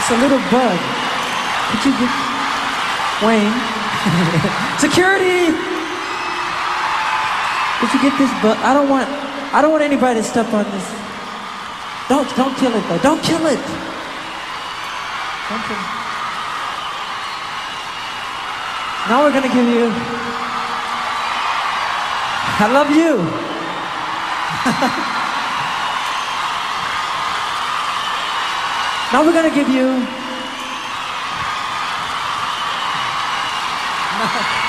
It's a little bug. Could you get Wayne? Security! Could you get this bug? I don't want anybody to step on this. Don't kill it though. Don't kill it. Don't kill it. Now we're gonna give you I love you. Now we're gonna give you